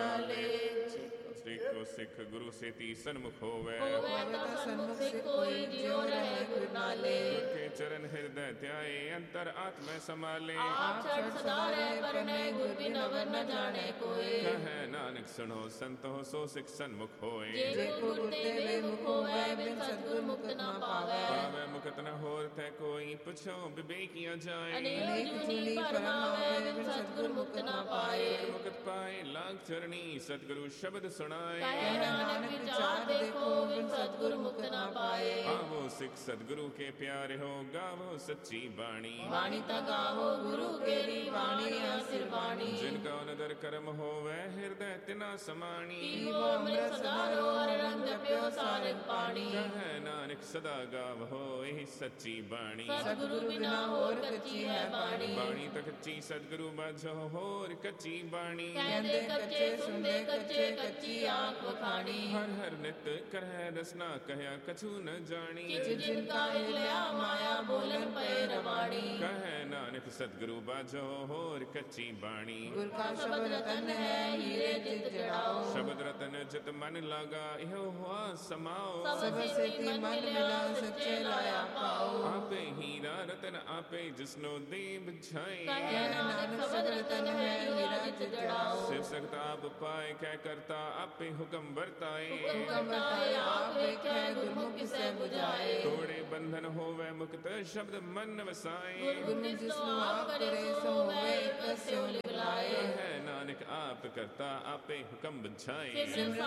ਨਾਲੇ। ਦੇਖੋ ਸਿੱਖ ਗੁਰੂ ਸੇਤੀ ਸਨਮੁਖ ਹੋਵੇ, ਸਨਮੁਖ ਸਿੱਖ ਕੋਈ ਜਿਉ ਰਹੇ ਗੁਰ ਨਾਲੇ। ਗੁਰ ਕੇ ਚਰਨ ਹਿਰਦੈ ਧਿਆਏ, ਅੰਤਰ ਆਤਮੈ ਸਮਾਲੇ। ਆਪ ਛੜ ਸਦਾ ਰਹਿ ਪਰਨੇ, ਗੁਰ ਬਿਨ ਅਵਰ ਨ ਜਾਣੇ ਕੋਏ। ਕਹੈ ਨਾਨਕ ਸੁਣੋ ਸੰਤੋ ਸੋ ਸਿੱਖ ਸਨਮੁਖ ਹੋਏ। ਜੇ ਕੋ ਗੁਰ ਤੇ ਬੇਮੁਖ ਹੋਵੇ, ਬਿਨ ਸਤਿਗੁਰ ਮੁਕਤ ਨਾ ਪਾਵੈ। ਪਾਵੈ ਮੁਕਤ ਨ ਹੋਰ ਤੈ ਕੋਈ, ਪੁੱਛੋ ਵਿਵੇਕੀਆਂ ਜਾਏ। ਅਨੇਕ ਜੁਨੀ ਪਰਮਾਵੇ, ਬਿਨ ਸਤਿਗੁਰ ਮੁਕਤ ਨਾ ਪਾਏ। ਮੁਕਤ ਪਾਏ ਲਾਗ ਚਰਣੀ, ਸਤਿਗੁਰੂ ਸ਼ਬਦ ਸੁਣਾਏ। ਕਹੈ ਨਾਨਕ ਵਿਚਾਰ ਦੇਖੋ, ਬਿਨ ਸਤਿਗੁਰ ਮੁਕਤ ਨਾ ਪਾਏ। ਆਵੋ ਸਿੱਖ ਸਤਿਗੁਰੂ ਕੇ ਪਿਆਰੇ ਹੋ, ਗਾਵੋ ਸੱਚੀ ਬਾਣੀ। ਬਾਣੀ ਤਾ ਗਾਵੋ ਗੁਰੂ ਕੇਰੀ, ਬਾਣੀ ਆਸਿਰ ਬਾਣੀ। ਜਿਨ ਕਾ ਨਦਰ ਕਰਮ ਹੋਵੇ, ਹਿਰਦੈ ਤਿਨਾ ਸਮਾਣੀ। ਪੀਵੋ ਅੰਮ੍ਰਿਤ ਸਦਾ ਰੋ, ਹਰਿ ਰੰਗ ਜਪਿਓ ਸਾਰੰਗ ਪਾਣੀ। ਕਹੈ ਨਾਨਕ ਸਦਾ ਗਾਵੋ ਇਹੀ ਸੱਚੀ ਬਾਣੀ। ਸਤਿਗੁਰੂ ਬਿਨਾ ਹੋਰ ਕੱਚੀ ਹੈ ਬਾਣੀ। ਬਾਣੀ ਤਾਂ ਕੱਚੀ, ਸਤਿਗੁਰੂ ਬਾਝੋ ਹੋਰ ਕੱਚੀ ਬਾਣੀ। ਕਹਿੰਦੇ ਕੱਚੇ ਸੁਣਦੇ ਕੱਚੇ, ਕੱਚੀ ਆਖ ਵਖਾਣੀ। ਹਰ ਹਰ ਨਿਤ ਕਰਹਿ ਰਸਨਾ, ਕਹਿਆ ਕਛੂ ਨ ਜਾਣੀ। ਜਿਨ ਕਾ ਹਿਲਿਆ ਮਾਇਆ, ਬੋਲਣ ਪਏ ਰਵਾਣੀ। ਕਹੈ ਨਾਨਕ ਸਤਿਗੁਰੂ ਬਾਝੋ ਹੋਰ ਕੱਚੀ ਬਾਣੀ। ਗੁਰ ਕਾ ਸ਼ਬਦ ਰਤਨ ਹੈ, ਹੀਰੇ ਜਿਤ ਜੜਾਓ। ਸ਼ਬਦ ਰਤਨ ਜਿਤ ਮਨ ਲਾਗਾ, ਇਹੋ ਹੁਆ ਸਮਾਓ। ਸਭ ਸੇਤੀ ਮਨ ਮਿਲਾ, ਸੱਚੇ ਲਾਇਆ ਪਾਓ। ਆਪੇ ਹੀਰਾ ਰਤਨ ਆਪੇ, ਜਿਸਨੋ ਦੇ ਬੁਝਾਏ। ਕਹੈ ਨਾਨਕ ਸਬਦ ਰਤਨ ਹੈ, ਹੀਰਾ ਜਿਤ ਜੜਾਓ। ਸਿਰ ਸਖਤ ਆਪ ਪਾਏ, ਕਹਿ ਕਰਤਾ ਆਪੇ ਹੁਕਮ ਵਰਤਾਏ। ਹੁਕਮ ਵਰਤਾਏ ਆਪ ਵੇਖੈ, ਗੁਰਮੁਖ ਕਿਸੈ ਬੁਝਾਏ। ਤੋੜੇ ਬੰਧਨ ਹੋਵੇ ਮੁਕਤ, ਸ਼ਬਦ ਮਨ ਵਸਾਏ। ਗੁਰ ਜਿਸਨੂੰ ਆਪ ਕਰੇ ਸੋ ਹੋਵੇ, ਇਕ ਸਿਉ ਲਿਵਲਾਏ। ਹੈ ਨਾਨਕ ਆਪ ਕਰਤਾ ਆਪੇ ਹੁਕਮ ਬੁਝਾਏ।